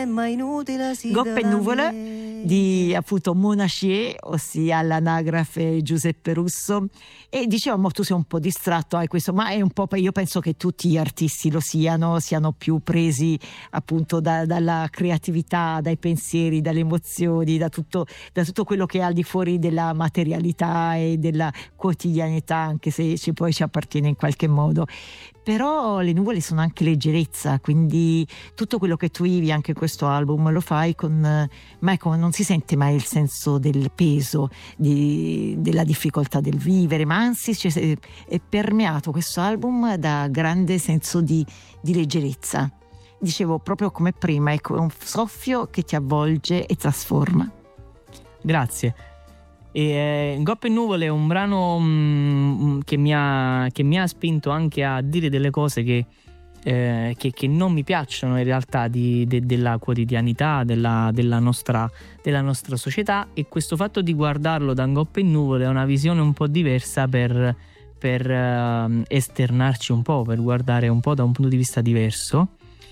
è mai inutile si Goppe e nuvole di appunto Monachie, ossia l'anagrafe Giuseppe Russo. E dicevamo, tu sei un po' distratto, hai questo, ma è un po', io penso che tutti gli artisti lo siano più presi appunto dalla creatività, dai pensieri, dalle emozioni, da tutto quello che è al di fuori della materialità e della quotidianità, anche se poi ci appartiene in qualche modo. Però le nuvole sono anche leggerezza, quindi tutto quello che tu vivi anche in questo album lo fai ma ecco, non si sente mai il senso del peso, della difficoltà del vivere, ma anzi è permeato questo album da grande senso di leggerezza. Dicevo, proprio come prima, ecco, è un soffio che ti avvolge e trasforma. Grazie. E Goppe e nuvole è un brano che mi ha spinto anche a dire delle cose che non mi piacciono in realtà della quotidianità della nostra società, e questo fatto di guardarlo da Goppe e nuvole è una visione un po' diversa per esternarci un po', per guardare un po' da un punto di vista diverso.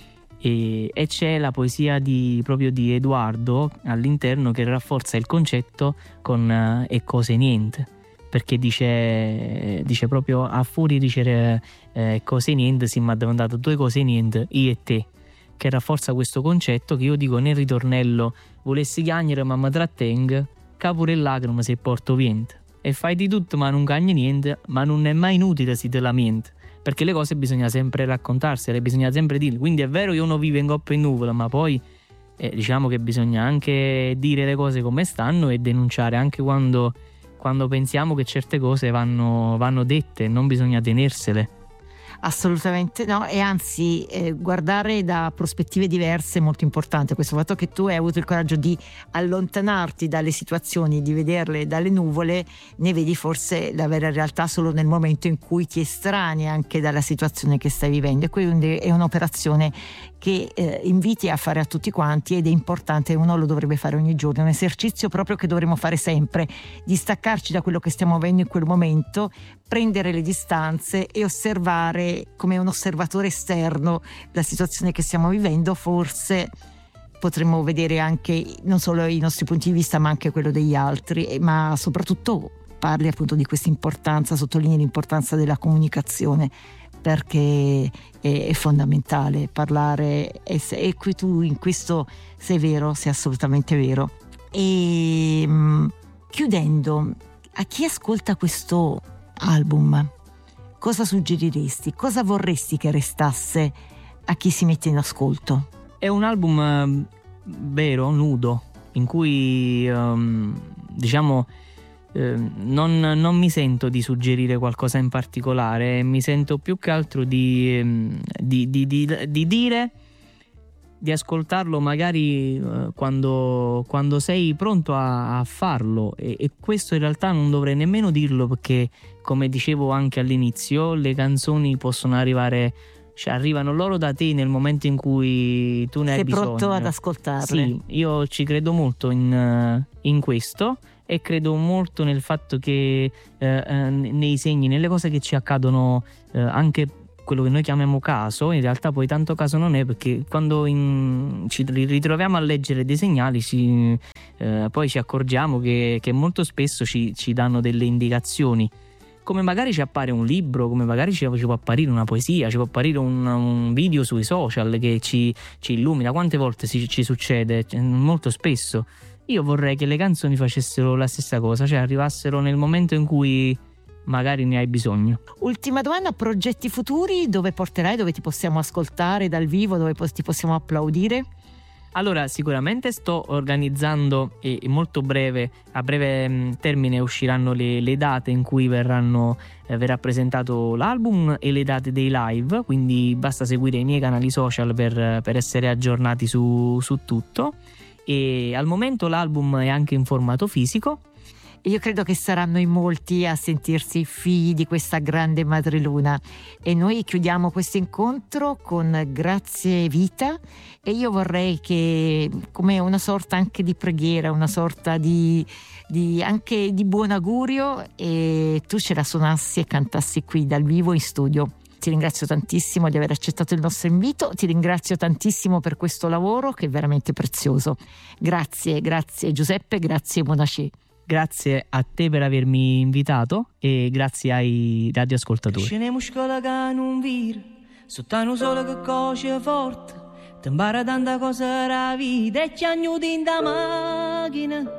E c'è la poesia proprio di Edoardo all'interno che rafforza il concetto con e cose niente, perché dice proprio a fuori di dicere cose niente si mi ha domandato due cose niente, io e te, che rafforza questo concetto che io dico nel ritornello: volessi chiagnere ma mi trattengo, che pure lacrime se porto vento, e fai di tutto ma non cagni niente, ma non è mai inutile si te lamenti, perché le cose bisogna sempre raccontarsele, bisogna sempre dirle. Quindi è vero che uno vive in Goppe e nuvole, ma poi diciamo che bisogna anche dire le cose come stanno e denunciare anche quando pensiamo che certe cose vanno dette, non bisogna tenersele. Assolutamente no, e anzi guardare da prospettive diverse è molto importante. Questo fatto che tu hai avuto il coraggio di allontanarti dalle situazioni, di vederle dalle nuvole, ne vedi forse la vera realtà solo nel momento in cui ti estranei anche dalla situazione che stai vivendo, e quindi è un'operazione che inviti a fare a tutti quanti, ed è importante, uno lo dovrebbe fare ogni giorno, è un esercizio proprio che dovremmo fare sempre, di staccarci da quello che stiamo avendo in quel momento, prendere le distanze e osservare come un osservatore esterno la situazione che stiamo vivendo. Forse potremmo vedere anche non solo i nostri punti di vista ma anche quello degli altri, ma soprattutto parli appunto di questa importanza, sottolinei l'importanza della comunicazione, perché è fondamentale parlare, e qui tu in questo sei vero, sei assolutamente vero. E chiudendo, a chi ascolta questo album cosa suggeriresti? Cosa vorresti che restasse a chi si mette in ascolto? È un album vero, nudo, in cui diciamo non mi sento di suggerire qualcosa in particolare, mi sento più che altro di dire, di ascoltarlo magari quando sei pronto a farlo, e questo in realtà non dovrei nemmeno dirlo, perché come dicevo anche all'inizio, le canzoni possono arrivare, cioè arrivano loro da te nel momento in cui tu ne hai bisogno. Sei pronto ad ascoltarle. Sì, io ci credo molto in questo, e credo molto nel fatto che nei segni, nelle cose che ci accadono, anche quello che noi chiamiamo caso, in realtà poi tanto caso non è, perché quando ci ritroviamo a leggere dei segnali poi ci accorgiamo che molto spesso ci danno delle indicazioni, come magari ci appare un libro, come magari ci può apparire una poesia, ci può apparire un video sui social che ci illumina. Quante volte ci succede? Molto spesso. Io vorrei che le canzoni facessero la stessa cosa, cioè arrivassero nel momento in cui magari ne hai bisogno. Ultima domanda: progetti futuri? Dove porterai? Dove ti possiamo ascoltare dal vivo? Dove ti possiamo applaudire? Allora, sicuramente sto organizzando, e molto a breve termine usciranno le date in cui verrà presentato l'album e le date dei live, quindi basta seguire i miei canali social per essere aggiornati su tutto. E al momento l'album è anche in formato fisico. Io credo che saranno in molti a sentirsi figli di questa grande madreluna, e noi chiudiamo questo incontro con Grazie Vita, e io vorrei che, come una sorta anche di preghiera, una sorta di anche di buon augurio, e tu ce la suonassi e cantassi qui dal vivo in studio. Ti ringrazio tantissimo di aver accettato il nostro invito, ti ringrazio tantissimo per questo lavoro che è veramente prezioso. Grazie Giuseppe, grazie Monacè. Grazie a te per avermi invitato e grazie ai radioascoltatori. Sceniamo scuola che non vira, sottano solo che cose forte, ti impara tanta cosa la vita e ci aiuti in da macchina.